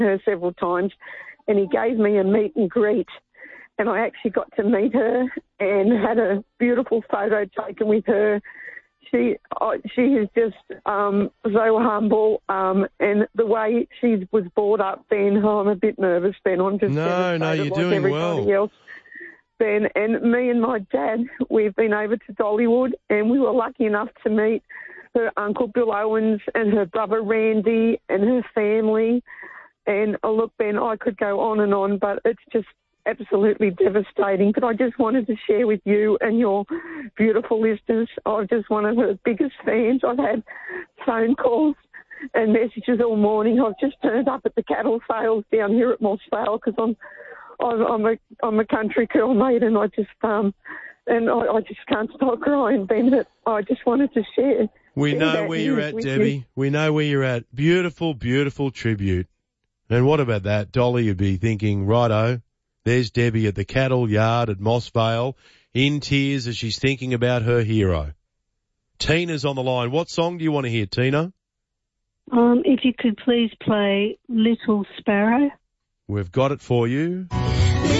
her several times, and he gave me a meet and greet. And I actually got to meet her and had a beautiful photo taken with her. She is just so humble, and the way she was brought up, Ben, I'm a bit nervous, Ben. I'm just No, you're like doing everybody well. else. Ben, and me and my dad, we've been over to Dollywood, and we were lucky enough to meet her uncle Bill Owens and her brother Randy and her family. And look, Ben, I could go on, but it's just absolutely devastating. But I just wanted to share with you and your beautiful listeners. I'm just one of her biggest fans. I've had phone calls and messages all morning. I've just turned up at the cattle sales down here at Moss Vale because I'm a country girl, mate, and I just can't stop crying, Ben. But I just wanted to share. We know where you're at, Debbie. We know where you're at. Beautiful, beautiful tribute. And what about that? Dolly would be thinking, righto, there's Debbie at the cattle yard at Moss Vale in tears as she's thinking about her hero. Tina's on the line. What song do you want to hear, Tina? If you could please play Little Sparrow. We've got it for you.